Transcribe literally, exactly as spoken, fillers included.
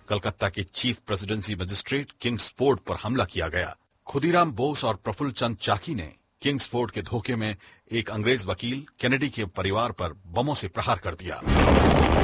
कलकत्ता के chief presidency magistrate Kingsford पर हमला किया गया। खुदीराम बोस और प्रफुल्ल चंद चाकी ने किंग्सफोर्ड के धोखे में एक अंग्रेज वकील केनेडी के परिवार पर बमों से प्रहार कर दिया।